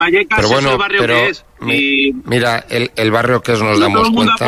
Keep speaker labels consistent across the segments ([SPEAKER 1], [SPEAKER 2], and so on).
[SPEAKER 1] Vallecas
[SPEAKER 2] pero bueno,
[SPEAKER 1] es el barrio que es.
[SPEAKER 2] Mira, el barrio que es nos damos cuenta,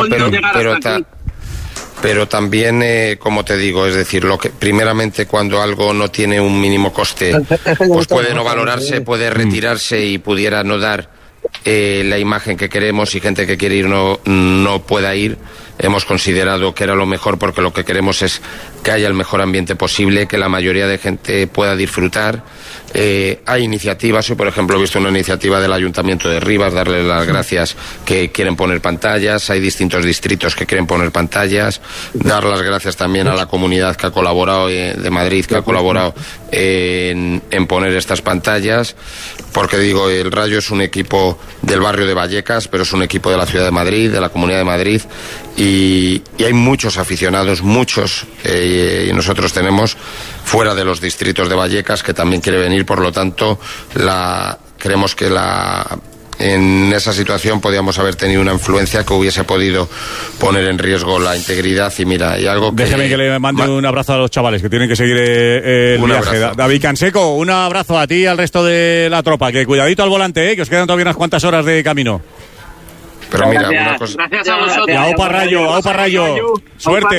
[SPEAKER 2] pero también, como te digo, es decir, primeramente cuando algo no tiene un mínimo coste, pues puede no valorarse, puede retirarse y pudiera no dar la imagen que queremos, y gente que quiere ir no pueda ir. Hemos considerado que era lo mejor, porque lo que queremos es que haya el mejor ambiente posible, que la mayoría de gente pueda disfrutar. Hay iniciativas. Hoy, por ejemplo, he visto una iniciativa del Ayuntamiento de Rivas, darle las gracias, que quieren poner pantallas. Hay distintos distritos que quieren poner pantallas. Dar las gracias también a la comunidad que ha colaborado, de Madrid, que ha colaborado en poner estas pantallas, porque digo, el Rayo es un equipo del barrio de Vallecas, pero es un equipo de la ciudad de Madrid, de la Comunidad de Madrid, y hay muchos aficionados, muchos, y nosotros tenemos fuera de los distritos de Vallecas que también quiere venir. Por lo tanto, creemos que en esa situación podíamos haber tenido una influencia que hubiese podido poner en riesgo la integridad. Y mira, hay algo que...
[SPEAKER 3] Déjeme que le mande un abrazo a los chavales que tienen que seguir el viaje. David Canseco, un abrazo a ti y al resto de la tropa, que cuidadito al volante, que os quedan todavía unas cuantas horas de camino.
[SPEAKER 2] Pero mira, una cosa...
[SPEAKER 1] Gracias a vosotros.
[SPEAKER 3] Aupa Rayo. Suerte.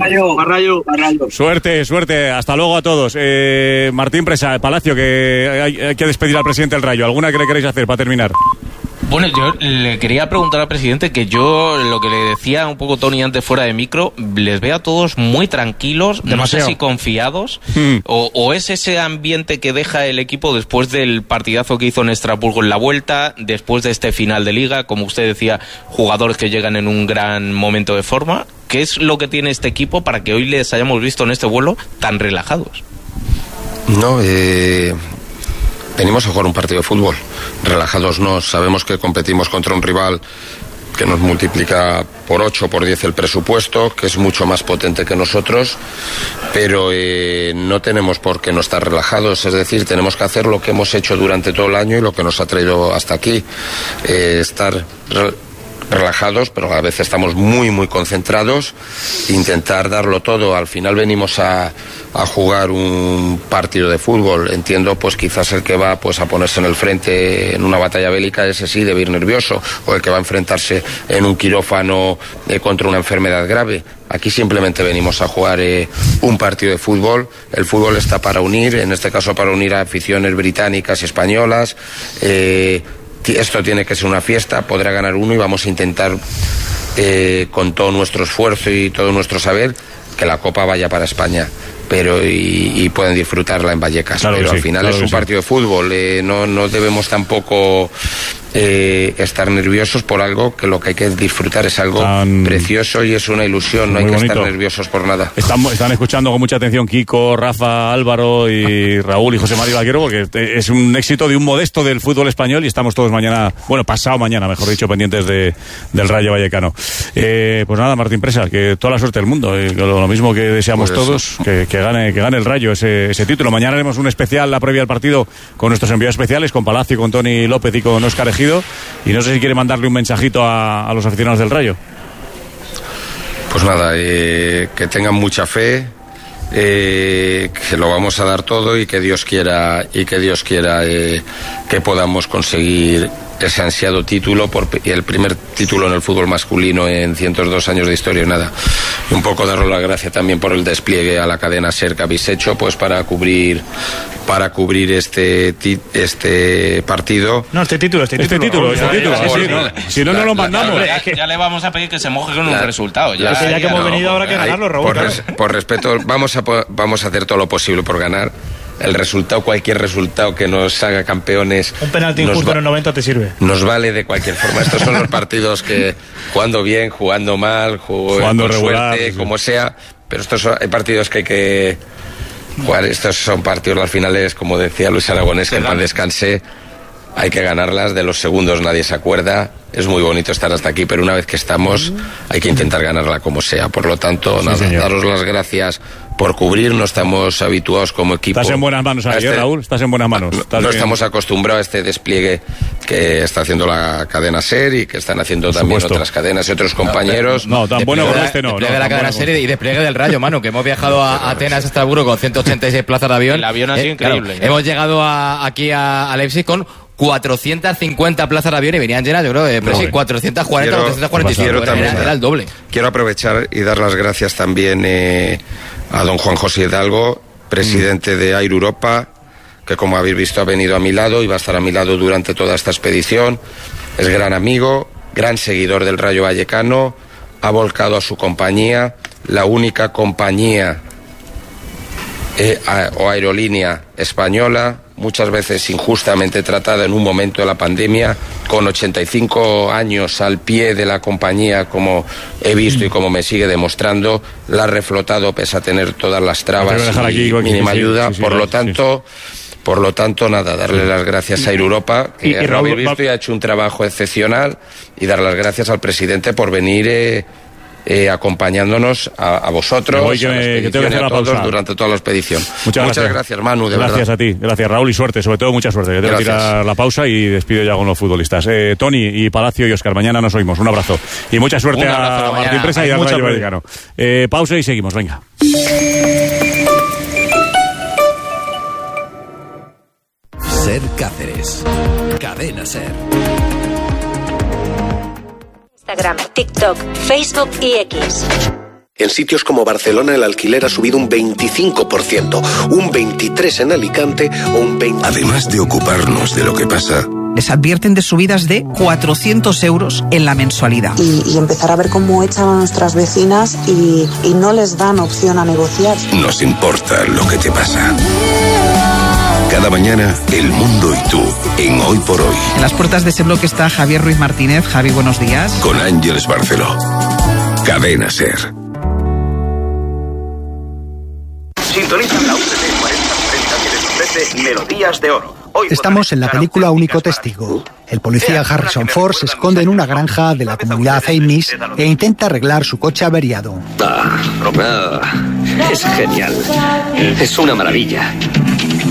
[SPEAKER 3] Suerte. Hasta luego a todos. Martín Presa, Palacio, que hay que despedir al presidente del Rayo. ¿Alguna que le queréis hacer para terminar?
[SPEAKER 4] Bueno, yo le quería preguntar al presidente, que yo, lo que le decía un poco Tony antes fuera de micro, les veo a todos muy tranquilos, demasiado. No sé si confiados, o es ese ambiente que deja el equipo después del partidazo que hizo en Estrasburgo en la vuelta, después de este final de liga, como usted decía, jugadores que llegan en un gran momento de forma. ¿Qué es lo que tiene este equipo para que hoy les hayamos visto en este vuelo tan relajados?
[SPEAKER 2] No, venimos a jugar un partido de fútbol. Relajados no, sabemos que competimos contra un rival que nos multiplica por 8, por 10 el presupuesto, que es mucho más potente que nosotros, pero no tenemos por qué no estar relajados. Es decir, tenemos que hacer lo que hemos hecho durante todo el año y lo que nos ha traído hasta aquí, estar relajados, pero a veces estamos muy muy concentrados, intentar darlo todo. Al final venimos a jugar un partido de fútbol. Entiendo, pues quizás el que va pues a ponerse en el frente en una batalla bélica, ese sí debe ir nervioso, o el que va a enfrentarse en un quirófano contra una enfermedad grave. Aquí simplemente venimos a jugar un partido de fútbol. El fútbol está para unir, en este caso para unir a aficiones británicas y españolas. Esto tiene que ser una fiesta, podrá ganar uno, y vamos a intentar con todo nuestro esfuerzo y todo nuestro saber que la Copa vaya para España, pero y pueden disfrutarla en Vallecas. Claro, pero al final es un partido de fútbol, no debemos tampoco estar nerviosos por algo que lo que hay que disfrutar es algo precioso y es una ilusión, no hay que estar nerviosos por nada.
[SPEAKER 3] Están escuchando con mucha atención Kiko, Rafa, Álvaro y Raúl y José María Vaquero, porque es un éxito de un modesto del fútbol español, y estamos todos pasado mañana, mejor dicho, pendientes del Rayo Vallecano. Pues nada, Martín Presa, que toda la suerte del mundo, lo mismo que deseamos todos, que gane el Rayo ese título. Mañana haremos un especial, la previa al partido, con nuestros enviados especiales, con Palacio, con Tony López y con Óscar Ejido. Y no sé si quiere mandarle un mensajito a los aficionados del Rayo.
[SPEAKER 2] Pues nada, que tengan mucha fe, que lo vamos a dar todo, y que Dios quiera que podamos conseguir ese ansiado título, el primer título en el fútbol masculino en 102 años de historia. Nada, y un poco daros la gracia también por el despliegue a la cadena SER que habéis hecho, pues para cubrir este partido.
[SPEAKER 5] No, este título. Sí,
[SPEAKER 3] si no lo mandamos.
[SPEAKER 4] Ya le vamos a pedir que se moje con un resultado.
[SPEAKER 5] Ya que hemos venido ahora que ganarlo, Raúl.
[SPEAKER 2] Por respeto, vamos a hacer todo lo posible por ganar. El resultado, cualquier resultado que nos haga campeones.
[SPEAKER 5] Un penalti injusto en el 90 te sirve.
[SPEAKER 2] Nos vale de cualquier forma. Estos son los partidos que, jugando bien, jugando mal,
[SPEAKER 3] jugando
[SPEAKER 2] con
[SPEAKER 3] regular,
[SPEAKER 2] suerte, como sea. Pero hay partidos que hay que jugar. Estos son partidos, las finales, como decía Luis Aragonés, que en paz descanse. Hay que ganarlas, de los segundos nadie se acuerda. Es muy bonito estar hasta aquí, pero una vez que estamos hay que intentar ganarla como sea. Por lo tanto, daros las gracias por cubrir. No estamos habituados como equipo.
[SPEAKER 3] Estás en buenas manos ahí, Raúl. Estás en buenas manos.
[SPEAKER 2] No estamos acostumbrados a este despliegue que está haciendo la cadena SER y que están haciendo también otras cadenas y otros compañeros.
[SPEAKER 3] No, tan bueno como este no.
[SPEAKER 6] Despliegue de la cadena SER y despliegue del Rayo, Manu, que hemos viajado a Atenas, a Estrasburgo con 186 plazas de avión.
[SPEAKER 4] El avión ha sido increíble.
[SPEAKER 6] Claro, hemos llegado aquí a Leipzig con 450 plazas de avión y venían llenas, yo creo, pero sí, 440, 445, era el doble.
[SPEAKER 2] Quiero aprovechar y dar las gracias también a don Juan José Hidalgo, presidente de Air Europa, que como habéis visto ha venido a mi lado y va a estar a mi lado durante toda esta expedición. Es gran amigo, gran seguidor del Rayo Vallecano, ha volcado a su compañía, la única compañía o aerolínea española, muchas veces injustamente tratada en un momento de la pandemia, con 85 años al pie de la compañía, como he visto y como me sigue demostrando, la ha reflotado pese a tener todas las trabas y mínima ayuda. Por lo tanto, nada, darle las gracias a Air Europa, que lo habéis visto y ha hecho un trabajo excepcional, y dar las gracias al presidente por venir acompañándonos a vosotros,
[SPEAKER 3] que tengo que hacer
[SPEAKER 2] a todos
[SPEAKER 3] pausa
[SPEAKER 2] durante toda la expedición.
[SPEAKER 3] Muchas
[SPEAKER 2] gracias, Manu, de
[SPEAKER 3] gracias
[SPEAKER 2] verdad.
[SPEAKER 3] A ti, gracias Raúl, y suerte, sobre todo mucha suerte. Que tengo que tirar la pausa y despido ya con los futbolistas. Tony y Palacio y Óscar, mañana nos oímos. Un abrazo. Y mucha suerte a Martín Presa y al Rayo Vallecano. Pausa y seguimos, venga.
[SPEAKER 1] Ser Cáceres. Cadena Ser.
[SPEAKER 7] Instagram, TikTok, Facebook y X.
[SPEAKER 8] En sitios como Barcelona el alquiler ha subido un 25%, un 23% en Alicante o un 20%.
[SPEAKER 9] Además de ocuparnos de lo que pasa,
[SPEAKER 10] les advierten de subidas de 400 euros en la mensualidad.
[SPEAKER 11] Y empezar a ver cómo echan a nuestras vecinas y no les dan opción a negociar.
[SPEAKER 9] Nos importa lo que te pasa. Cada mañana, el mundo y tú, en Hoy por Hoy.
[SPEAKER 10] En las puertas de ese bloque está Javier Ruiz Martínez. Javi, buenos días.
[SPEAKER 9] Con Ángeles Barceló. Cadena Ser.
[SPEAKER 12] Sintoniza la UTV 4040 que les ofrece Melodías de Oro.
[SPEAKER 13] Estamos en la película Único Testigo. El policía Harrison Ford se esconde en una granja de la comunidad Amish e intenta arreglar su coche averiado.
[SPEAKER 14] Es genial. Es una maravilla.